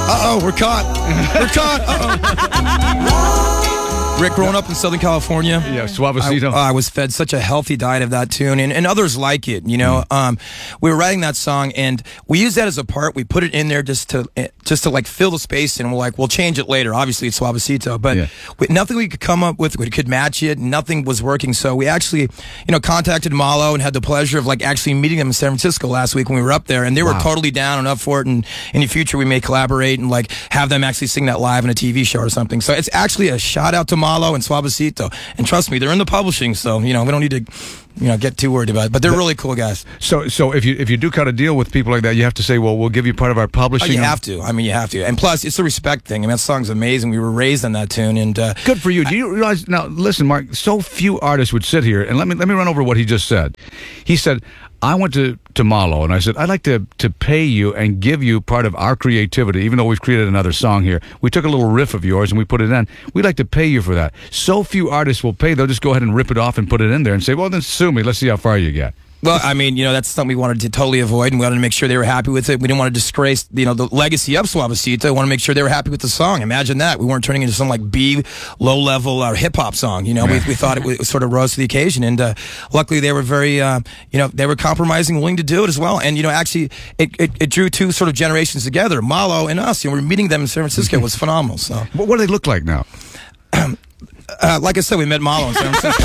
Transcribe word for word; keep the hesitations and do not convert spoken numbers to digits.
Uh-oh, we're caught. We're caught. Uh-oh. Rick, growing up in Southern California, yeah, Suavecito. I, I was fed such a healthy diet of that tune, and, and others like it. You know, mm. um, we were writing that song, and we used that as a part. We put it in there just to just to like fill the space, and we're like, we'll change it later. Obviously, it's Suavecito, but yeah. we, nothing we could come up with we could match it. Nothing was working, so we actually, you know, contacted Malo and had the pleasure of like actually meeting them in San Francisco last week when we were up there, and they were wow. totally down and up for it. And in the future, we may collaborate and like have them actually sing that live in a T V show or something. So it's actually a shout out to Malo and Suavecito, and trust me, they're in the publishing, so you know we don't need to, you know, get too worried about it. But they're but, really cool guys. So, so if you if you do cut a deal with people like that, you have to say, well, we'll give you part of our publishing. Oh, you have to. I mean, you have to. And plus, it's a respect thing. I mean, that song's amazing. We were raised on that tune, and uh, good for you. Do you realize now? Listen, Mark. So few artists would sit here and let me let me run over what he just said. He said, I went to, to Malo, and I said, I'd like to, to pay you and give you part of our creativity, even though we've created another song here. We took a little riff of yours, and we put it in. We'd like to pay you for that. So few artists will pay, they'll just go ahead and rip it off and put it in there and say, well, then sue me. Let's see how far you get. Well, I mean, you know, that's something we wanted to totally avoid, and we wanted to make sure they were happy with it. We didn't want to disgrace, you know, the legacy of Suavecito. We want to make sure they were happy with the song. Imagine that. We weren't turning into some, like, B, low-level uh, hip-hop song, you know. We, we thought it, was, it sort of rose to the occasion, and uh, luckily they were very, uh, you know, they were compromising, willing to do it as well. And, you know, actually, it, it, it drew two sort of generations together, Malo and us. You know, we were meeting them in San Francisco. It was phenomenal. So, what do they look like now? uh, like I said, we met Malo in San Francisco.